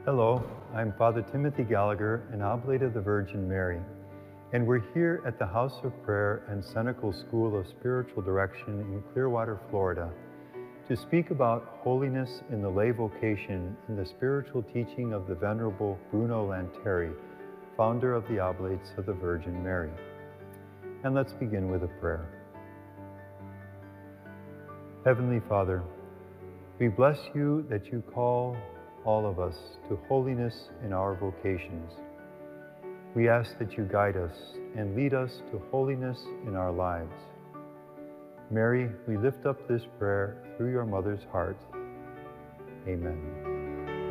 Hello, I'm Father Timothy Gallagher, an Oblate of the Virgin Mary, and we're here at the House of Prayer and Senecal School of Spiritual Direction in Clearwater, Florida, to speak about holiness in the lay vocation in the spiritual teaching of the Venerable Bruno Lanteri, founder of the Oblates of the Virgin Mary. And let's begin with a prayer. Heavenly Father, we bless you that you call all of us to holiness in our vocations. We ask that you guide us and lead us to holiness in our lives. Mary, we lift up this prayer through your mother's heart. Amen.